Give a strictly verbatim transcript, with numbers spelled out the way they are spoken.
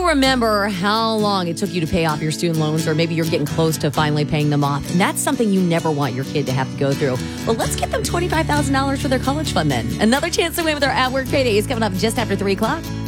you remember how long it took you to pay off your student loans, or maybe you're getting close to finally paying them off, and that's something you never want your kid to have to go through. Well, let's get them twenty-five thousand dollars for their college fund then. Another chance to win with our At Work Payday is coming up just after three o'clock.